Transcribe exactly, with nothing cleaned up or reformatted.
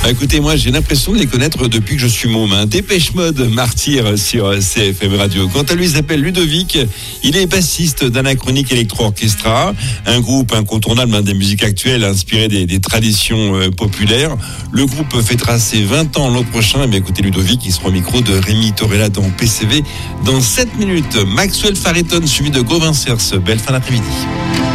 Bah, écoutez, moi j'ai l'impression de les connaître depuis que je suis môme. Hein. Dépêche Mode, Martyr sur C F M Radio. Quant à lui, il s'appelle Ludovic. Il est bassiste d'Anachronique Electro Orchestra, un groupe incontournable hein, des musiques actuelles inspiré des, des traditions euh, populaires. Le groupe fêtera ses vingt ans l'an prochain. Et bien, écoutez, Ludovic, il sera au micro de Rémi Torella dans P C V dans sept minutes. Maxwell Farrington suivi de Gauvin Cers. Belle fin d'après-midi.